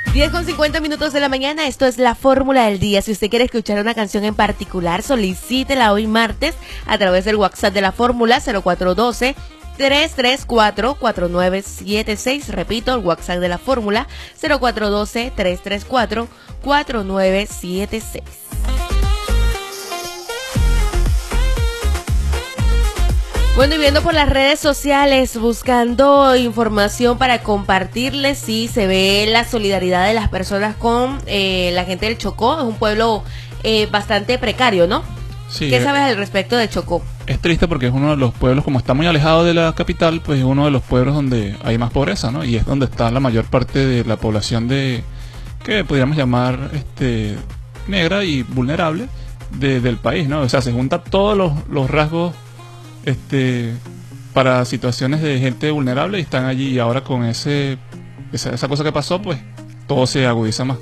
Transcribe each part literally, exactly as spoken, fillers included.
diez con cincuenta minutos de la mañana, esto es la fórmula del día. Si usted quiere escuchar una canción en particular, solicítela hoy martes a través del WhatsApp de la fórmula cero cuatro uno dos, tres tres cuatro, cuatro nueve siete seis. Repito, el WhatsApp de la fórmula cero cuatro uno dos, tres tres cuatro, cuatro nueve siete seis. Bueno, y viendo por las redes sociales, buscando información para compartirles, sí, se ve la solidaridad de las personas con eh, la gente del Chocó. Es un pueblo eh, bastante precario, ¿no? Sí, ¿Qué sabes al respecto de Chocó? Es triste porque es uno de los pueblos, como está muy alejado de la capital, pues es uno de los pueblos donde hay más pobreza, ¿no? Y es donde está la mayor parte de la población de, que podríamos llamar este negra y vulnerable de, del país, ¿no? O sea, se juntan todos los, los rasgos este para situaciones de gente vulnerable y están allí, y ahora con ese esa, esa cosa que pasó, pues todo se agudiza más.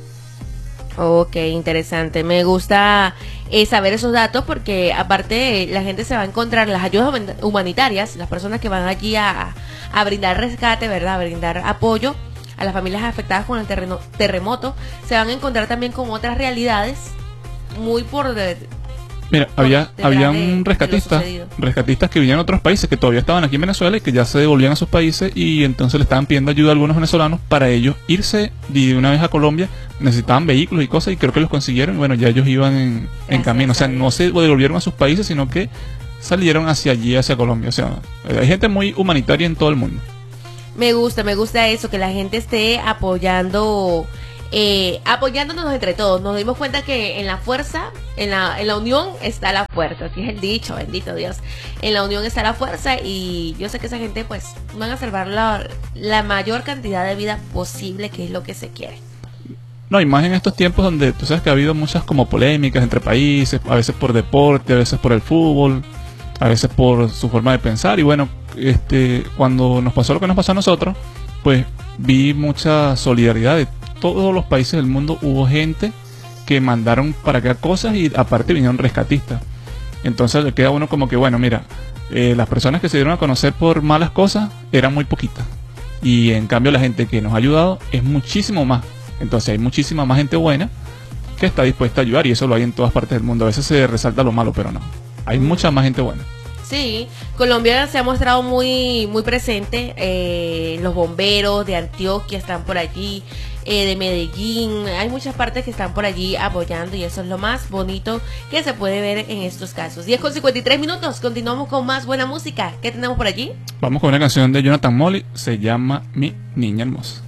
Ok, interesante. Me gusta eh, saber esos datos porque aparte la gente se va a encontrar las ayudas humanitarias, las personas que van allí a, a brindar rescate, ¿verdad? A brindar apoyo a las familias afectadas con el terreno, terremoto, se van a encontrar también con otras realidades muy por... De, Mira, había, había un rescatista, rescatistas que vinieron a otros países, que todavía estaban aquí en Venezuela y que ya se devolvían a sus países, y entonces le estaban pidiendo ayuda a algunos venezolanos para ellos irse de una vez a Colombia. Necesitaban vehículos y cosas, y creo que los consiguieron, y bueno, ya ellos iban en, en camino. O sea, no se devolvieron a sus países, sino que salieron hacia allí, hacia Colombia. O sea, hay gente muy humanitaria en todo el mundo. Me gusta, me gusta eso, que la gente esté apoyando... Eh, apoyándonos entre todos. Nos dimos cuenta que en la fuerza, en la, en la unión está la fuerza, así es el dicho, bendito Dios. En la unión está la fuerza, y yo sé que esa gente pues van a salvar la, la mayor cantidad de vida posible, que es lo que se quiere. No, y más en estos tiempos donde tú sabes que ha habido muchas como polémicas entre países, a veces por deporte, a veces por el fútbol, a veces por su forma de pensar. Y bueno, este cuando nos pasó lo que nos pasó a nosotros, pues vi mucha solidaridad de todos los países del mundo. Hubo gente que mandaron para acá cosas, y aparte vinieron rescatistas. Entonces le queda a uno como que, bueno, mira, eh, las personas que se dieron a conocer por malas cosas eran muy poquitas, y en cambio la gente que nos ha ayudado es muchísimo más. Entonces hay muchísima más gente buena que está dispuesta a ayudar, y eso lo hay en todas partes del mundo. A veces se resalta lo malo, pero no, hay mucha más gente buena. Sí, Colombia se ha mostrado muy muy presente. Eh, los bomberos de Antioquia están por allí, eh, de Medellín. Hay muchas partes que están por allí apoyando, y eso es lo más bonito que se puede ver en estos casos. diez con cincuenta y tres minutos, continuamos con más buena música. ¿Qué tenemos por allí? Vamos con una canción de Jonathan Molly, se llama Mi Niña Hermosa.